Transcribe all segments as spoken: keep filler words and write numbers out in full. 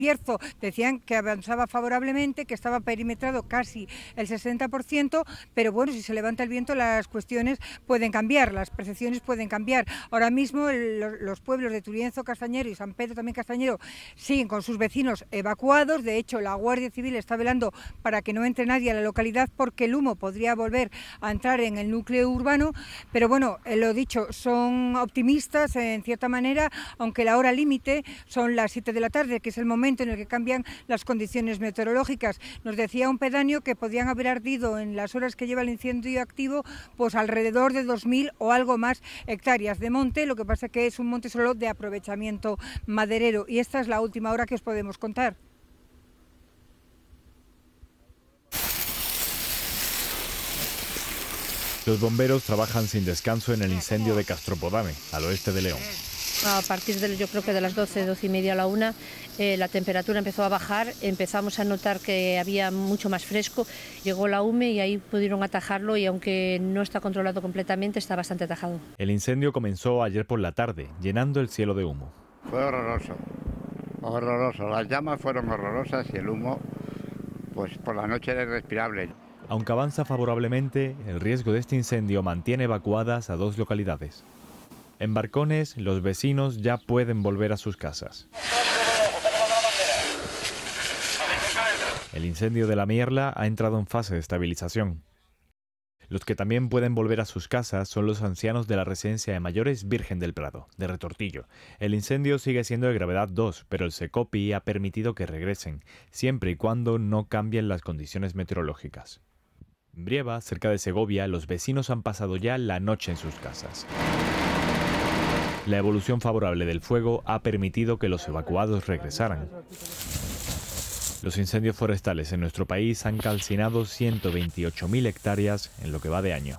Bierzo decían que avanzaba favorablemente, que estaba perimetrado casi el sesenta por ciento, pero bueno, si se levanta el viento las cuestiones pueden cambiar, las percepciones pueden cambiar. Ahora mismo el, los pueblos de Turienzo Castañero y San Pedro también Castañero siguen con sus vecinos evacuados. De hecho, la Guardia Civil está velando para que no entre nadie a la localidad porque el humo podría volver a entrar en el núcleo urbano, pero bueno, eh, lo dicho, son optimistas en cierta manera, aunque la hora límite son las siete de la tarde, que es el momento en el que cambian las condiciones meteorológicas. Nos decía un pedáneo que podían haber ardido en las horas que lleva el incendio activo pues alrededor de dos mil o algo más hectáreas de monte, lo que pasa que es un monte solo de aprovechamiento maderero, y esta es la última hora que os podemos contar. Los bomberos trabajan sin descanso en el incendio de Castropodame, al oeste de León. A partir de, yo creo que de las doce, doce y media a la una, eh, la temperatura empezó a bajar, empezamos a notar que había mucho más fresco, llegó la U M E y ahí pudieron atajarlo, y aunque no está controlado completamente, está bastante atajado. El incendio comenzó ayer por la tarde, llenando el cielo de humo. Fue horroroso, horroroso, las llamas fueron horrorosas y el humo, pues por la noche era irrespirable. Aunque avanza favorablemente, el riesgo de este incendio mantiene evacuadas a dos localidades. En Barcones, los vecinos ya pueden volver a sus casas. El incendio de la Mierla ha entrado en fase de estabilización. Los que también pueden volver a sus casas son los ancianos de la residencia de mayores Virgen del Prado, de Retortillo. El incendio sigue siendo de gravedad dos, pero el Secopi ha permitido que regresen, siempre y cuando no cambien las condiciones meteorológicas. En Brieva, cerca de Segovia, los vecinos han pasado ya la noche en sus casas. La evolución favorable del fuego ha permitido que los evacuados regresaran. Los incendios forestales en nuestro país han calcinado ciento veintiocho mil hectáreas en lo que va de año.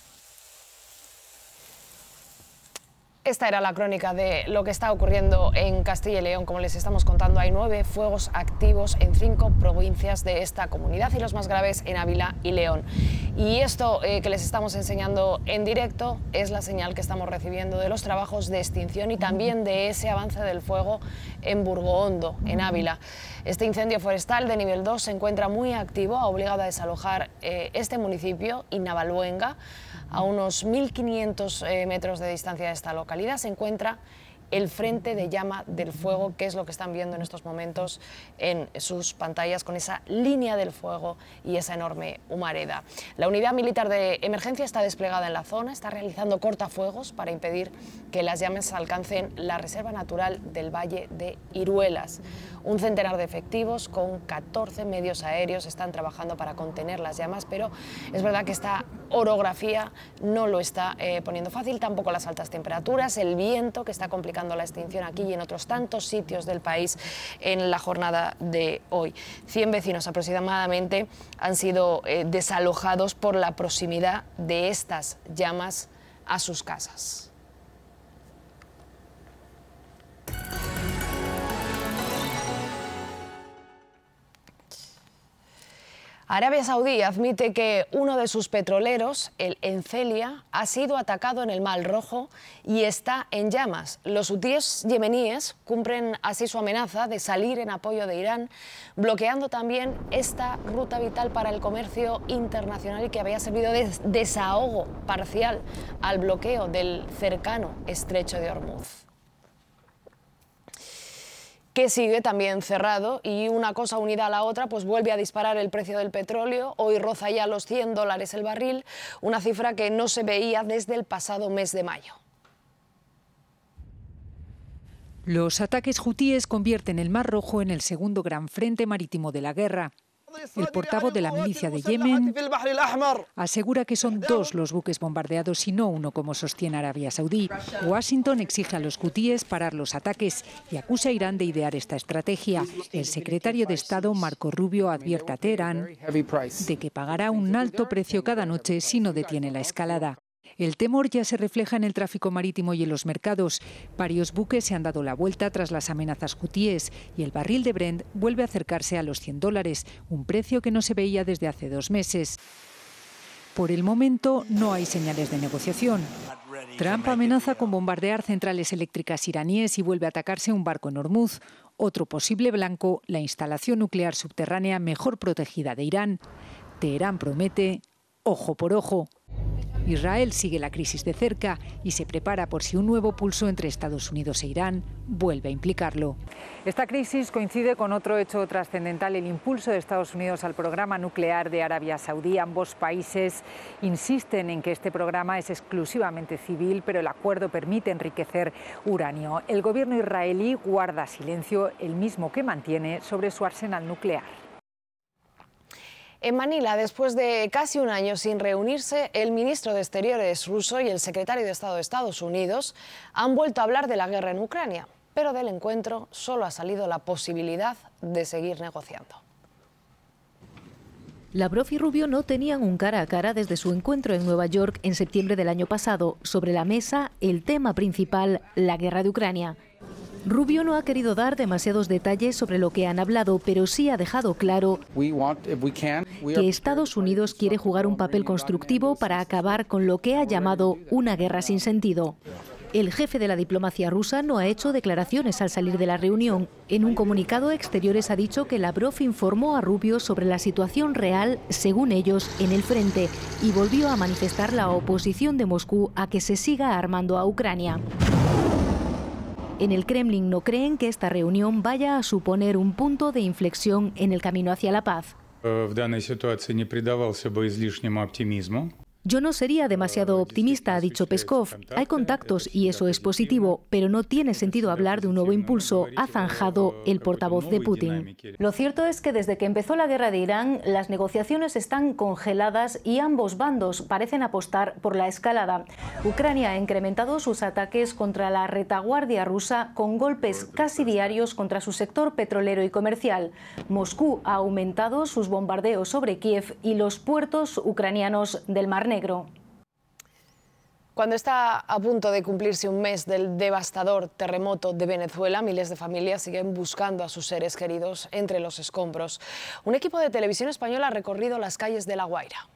Esta era la crónica de lo que está ocurriendo en Castilla y León. Como les estamos contando, hay nueve fuegos activos en cinco provincias de esta comunidad y los más graves en Ávila y León. Y esto eh, que les estamos enseñando en directo es la señal que estamos recibiendo de los trabajos de extinción y también de ese avance del fuego en Burgohondo, en Ávila. Este incendio forestal de nivel dos se encuentra muy activo, ha obligado a desalojar eh, este municipio y Navaluenga. A unos mil quinientos eh, metros de distancia de esta localidad se encuentra el frente de llama del fuego, que es lo que están viendo en estos momentos en sus pantallas, con esa línea del fuego y esa enorme humareda. La unidad militar de emergencia está desplegada en la zona, está realizando cortafuegos para impedir que las llamas alcancen la reserva natural del Valle de Iruelas. Un centenar de efectivos con catorce medios aéreos están trabajando para contener las llamas, pero es verdad que esta orografía no lo está eh, poniendo fácil, tampoco las altas temperaturas, el viento que está complicando la extinción aquí y en otros tantos sitios del país en la jornada de hoy. cien vecinos aproximadamente han sido eh, desalojados por la proximidad de estas llamas a sus casas. Arabia Saudí admite que uno de sus petroleros, el Encelia, ha sido atacado en el Mar Rojo y está en llamas. Los hutíes yemeníes cumplen así su amenaza de salir en apoyo de Irán, bloqueando también esta ruta vital para el comercio internacional y que había servido de desahogo parcial al bloqueo del cercano Estrecho de Hormuz, que sigue también cerrado, y una cosa unida a la otra pues vuelve a disparar el precio del petróleo. Hoy roza ya los cien dólares el barril, una cifra que no se veía desde el pasado mes de mayo. Los ataques hutíes convierten el Mar Rojo en el segundo gran frente marítimo de la guerra. El portavoz de la milicia de Yemen asegura que son dos los buques bombardeados y no uno, como sostiene Arabia Saudí. Washington exige a los hutíes parar los ataques y acusa a Irán de idear esta estrategia. El secretario de Estado, Marco Rubio, advierte a Teherán de que pagará un alto precio cada noche si no detiene la escalada. El temor ya se refleja en el tráfico marítimo y en los mercados. Varios buques se han dado la vuelta tras las amenazas hutíes y el barril de Brent vuelve a acercarse a los cien dólares, un precio que no se veía desde hace dos meses. Por el momento no hay señales de negociación. Trump amenaza con bombardear centrales eléctricas iraníes y vuelve a atacarse un barco en Hormuz. Otro posible blanco, la instalación nuclear subterránea mejor protegida de Irán. Teherán promete ojo por ojo. Israel sigue la crisis de cerca y se prepara por si un nuevo pulso entre Estados Unidos e Irán vuelve a implicarlo. Esta crisis coincide con otro hecho trascendental, el impulso de Estados Unidos al programa nuclear de Arabia Saudí. Ambos países insisten en que este programa es exclusivamente civil, pero el acuerdo permite enriquecer uranio. El gobierno israelí guarda silencio, el mismo que mantiene sobre su arsenal nuclear. En Manila, después de casi un año sin reunirse, el ministro de Exteriores ruso y el secretario de Estado de Estados Unidos han vuelto a hablar de la guerra en Ucrania, pero del encuentro solo ha salido la posibilidad de seguir negociando. Lavrov y Rubio no tenían un cara a cara desde su encuentro en Nueva York en septiembre del año pasado. Sobre la mesa, el tema principal, la guerra de Ucrania. Rubio no ha querido dar demasiados detalles sobre lo que han hablado, pero sí ha dejado claro que Estados Unidos quiere jugar un papel constructivo para acabar con lo que ha llamado una guerra sin sentido. El jefe de la diplomacia rusa no ha hecho declaraciones al salir de la reunión. En un comunicado, Exteriores ha dicho que Lavrov informó a Rubio sobre la situación real, según ellos, en el frente, y volvió a manifestar la oposición de Moscú a que se siga armando a Ucrania. En el Kremlin no creen que esta reunión vaya a suponer un punto de inflexión en el camino hacia la paz. Yo no sería demasiado optimista, ha dicho Peskov. Hay contactos y eso es positivo, pero no tiene sentido hablar de un nuevo impulso, ha zanjado el portavoz de Putin. Lo cierto es que desde que empezó la guerra de Irán, las negociaciones están congeladas y ambos bandos parecen apostar por la escalada. Ucrania ha incrementado sus ataques contra la retaguardia rusa con golpes casi diarios contra su sector petrolero y comercial. Moscú ha aumentado sus bombardeos sobre Kiev y los puertos ucranianos del Mar Negro. Negro. Cuando está a punto de cumplirse un mes del devastador terremoto de Venezuela, miles de familias siguen buscando a sus seres queridos entre los escombros. Un equipo de televisión española ha recorrido las calles de La Guaira.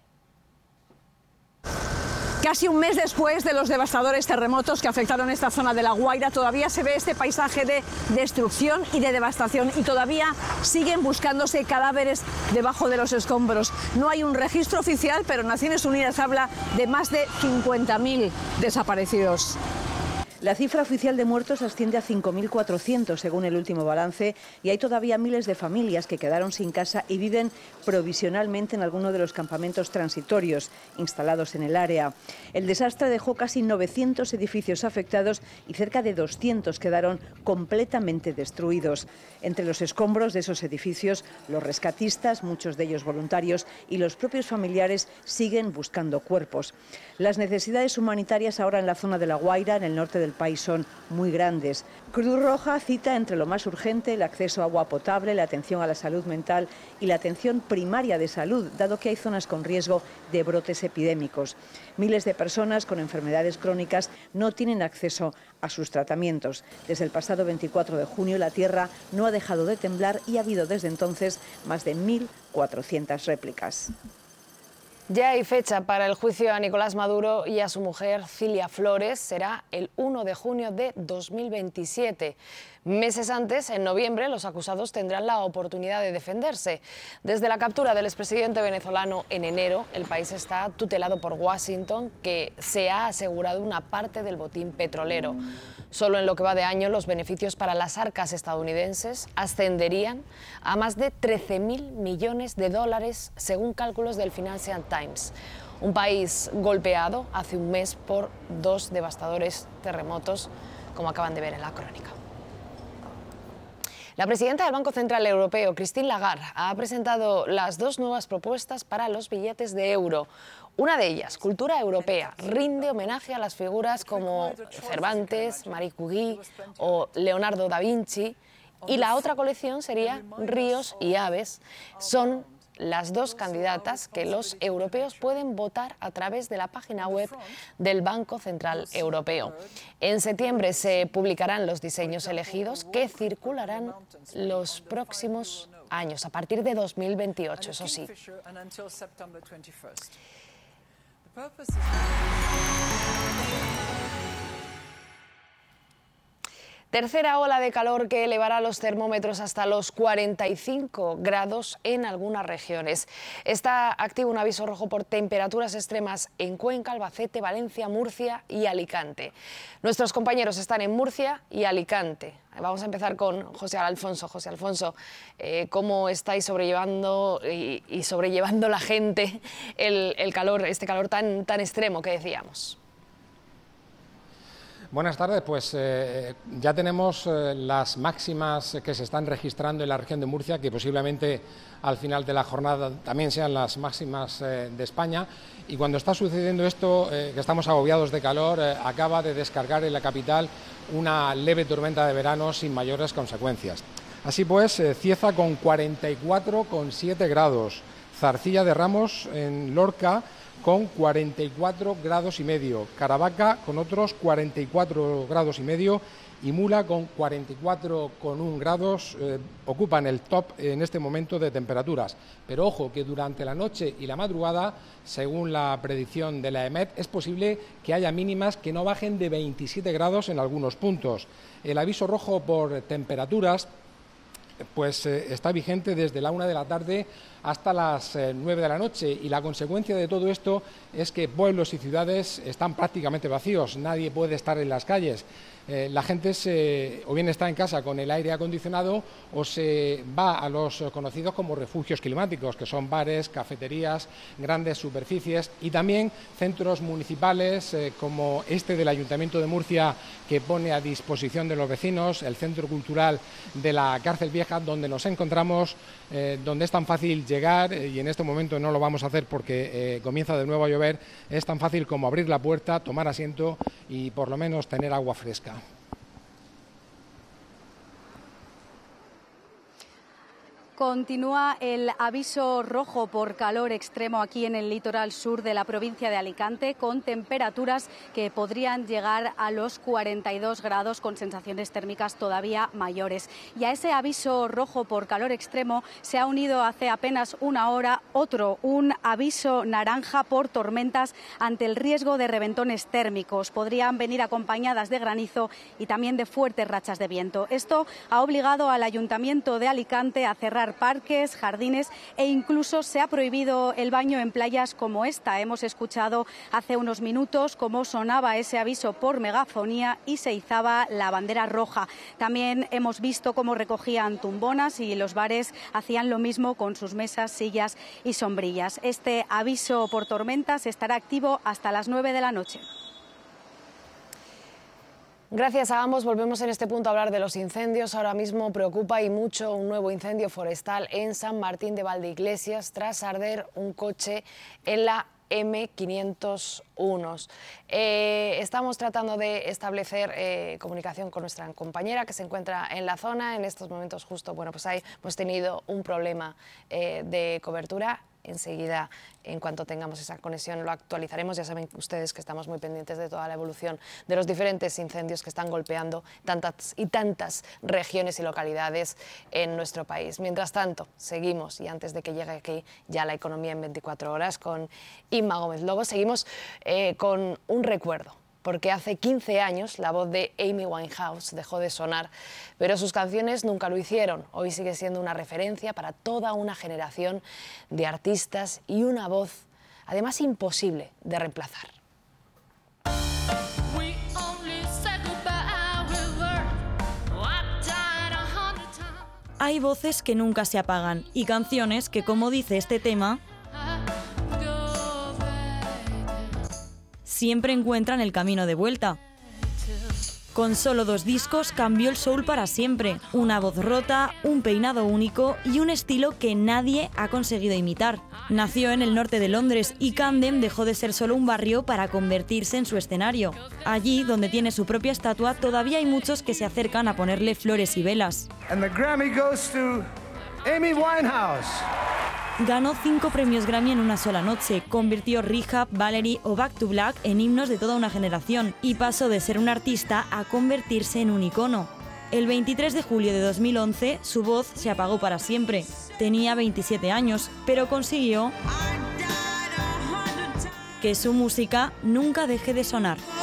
Casi un mes después de los devastadores terremotos que afectaron esta zona de La Guaira, todavía se ve este paisaje de destrucción y de devastación y todavía siguen buscándose cadáveres debajo de los escombros. No hay un registro oficial, pero Naciones Unidas habla de más de cincuenta mil desaparecidos. La cifra oficial de muertos asciende a cinco mil cuatrocientos según el último balance y hay todavía miles de familias que quedaron sin casa y viven provisionalmente en alguno de los campamentos transitorios instalados en el área. El desastre dejó casi novecientos edificios afectados y cerca de doscientos quedaron completamente destruidos. Entre los escombros de esos edificios, los rescatistas, muchos de ellos voluntarios, y los propios familiares siguen buscando cuerpos. Las necesidades humanitarias ahora en la zona de La Guaira, en el norte del país, son muy grandes. Cruz Roja cita entre lo más urgente el acceso a agua potable, la atención a la salud mental y la atención primaria de salud, dado que hay zonas con riesgo de brotes epidémicos. Miles de personas con enfermedades crónicas no tienen acceso a sus tratamientos. Desde el pasado veinticuatro de junio la tierra no ha dejado de temblar y ha habido desde entonces más de mil cuatrocientas réplicas. Ya hay fecha para el juicio a Nicolás Maduro y a su mujer Cilia Flores. Será el uno de junio de dos mil veintisiete. Meses antes, en noviembre, los acusados tendrán la oportunidad de defenderse. Desde la captura del expresidente venezolano en enero, el país está tutelado por Washington, que se ha asegurado una parte del botín petrolero. Solo en lo que va de año, los beneficios para las arcas estadounidenses ascenderían a más de trece mil millones de dólares, según cálculos del Financial Times. Un país golpeado hace un mes por dos devastadores terremotos, como acaban de ver en la crónica. La presidenta del Banco Central Europeo, Christine Lagarde, ha presentado las dos nuevas propuestas para los billetes de euro. Una de ellas, Cultura Europea, rinde homenaje a las figuras como Cervantes, Marie Curie o Leonardo da Vinci. Y la otra colección sería Ríos y Aves. Son las dos candidatas que los europeos pueden votar a través de la página web del Banco Central Europeo. En septiembre se publicarán los diseños elegidos que circularán los próximos años, a partir de dos mil veintiocho, eso sí. Tercera ola de calor que elevará los termómetros hasta los cuarenta y cinco grados en algunas regiones. Está activo un aviso rojo por temperaturas extremas en Cuenca, Albacete, Valencia, Murcia y Alicante. Nuestros compañeros están en Murcia y Alicante. Vamos a empezar con José Alfonso. José Alfonso, eh, ¿cómo estáis sobrellevando y, y sobrellevando la gente el, el calor, este calor tan, tan extremo que decíamos? Buenas tardes, pues eh, ya tenemos eh, las máximas que se están registrando en la región de Murcia, que posiblemente al final de la jornada también sean las máximas eh, de España. Y cuando está sucediendo esto, eh, que estamos agobiados de calor, eh, acaba de descargar en la capital una leve tormenta de verano sin mayores consecuencias. Así pues, eh, Cieza con cuarenta y cuatro coma siete grados, Zarcilla de Ramos en Lorca con cuarenta y cuatro grados y medio, Caravaca con otros cuarenta y cuatro grados y medio y Mula con cuarenta y cuatro coma uno grados eh, ocupan el top en este momento de temperaturas. Pero ojo que durante la noche y la madrugada, según la predicción de la EMET, es posible que haya mínimas que no bajen de veintisiete grados en algunos puntos. El aviso rojo por temperaturas pues eh, está vigente desde la una de la tarde hasta las eh, nueve de la noche, y la consecuencia de todo esto es que pueblos y ciudades están prácticamente vacíos, nadie puede estar en las calles. Eh, la gente se, o bien está en casa con el aire acondicionado o se va a los conocidos como refugios climáticos, que son bares, cafeterías, grandes superficies y también centros municipales eh, como este del Ayuntamiento de Murcia, que pone a disposición de los vecinos el Centro Cultural de la Cárcel Vieja, donde nos encontramos, eh, donde es tan fácil llegar, eh, y en este momento no lo vamos a hacer porque eh, comienza de nuevo a llover. Es tan fácil como abrir la puerta, tomar asiento y por lo menos tener agua fresca. Continúa el aviso rojo por calor extremo aquí en el litoral sur de la provincia de Alicante, con temperaturas que podrían llegar a los cuarenta y dos grados, con sensaciones térmicas todavía mayores. Y a ese aviso rojo por calor extremo se ha unido hace apenas una hora otro, un aviso naranja por tormentas ante el riesgo de reventones térmicos. Podrían venir acompañadas de granizo y también de fuertes rachas de viento. Esto ha obligado al Ayuntamiento de Alicante a cerrar parques, jardines e incluso se ha prohibido el baño en playas como esta. Hemos escuchado hace unos minutos cómo sonaba ese aviso por megafonía y se izaba la bandera roja. También hemos visto cómo recogían tumbonas y los bares hacían lo mismo con sus mesas, sillas y sombrillas. Este aviso por tormentas estará activo hasta las nueve de la noche. Gracias a ambos. Volvemos en este punto a hablar de los incendios. Ahora mismo preocupa y mucho un nuevo incendio forestal en San Martín de Valdeiglesias tras arder un coche en la eme quinientos uno. Eh, estamos tratando de establecer eh, comunicación con nuestra compañera que se encuentra en la zona. En estos momentos justo, bueno, pues ahí hemos tenido un problema eh, de cobertura. Enseguida, en cuanto tengamos esa conexión, lo actualizaremos. Ya saben ustedes que estamos muy pendientes de toda la evolución de los diferentes incendios que están golpeando tantas y tantas regiones y localidades en nuestro país. Mientras tanto, seguimos, y antes de que llegue aquí ya la economía en veinticuatro horas con Inma Gómez Lobo, seguimos eh, con un recuerdo. Porque hace quince años la voz de Amy Winehouse dejó de sonar, pero sus canciones nunca lo hicieron. Hoy sigue siendo una referencia para toda una generación de artistas y una voz, además, imposible de reemplazar. Hay voces que nunca se apagan y canciones que, como dice este tema, siempre encuentran el camino de vuelta. Con solo dos discos cambió el soul para siempre. Una voz rota, un peinado único y un estilo que nadie ha conseguido imitar. Nació en el norte de Londres y Camden dejó de ser solo un barrio para convertirse en su escenario. Allí, donde tiene su propia estatua, todavía hay muchos que se acercan a ponerle flores y velas. And the Grammy goes to Amy Winehouse. Ganó cinco premios Grammy en una sola noche, convirtió Rehab, Valerie o Back to Black en himnos de toda una generación y pasó de ser un artista a convertirse en un icono. El veintitrés de julio de dos mil once su voz se apagó para siempre. Tenía veintisiete años, pero consiguió que su música nunca deje de sonar.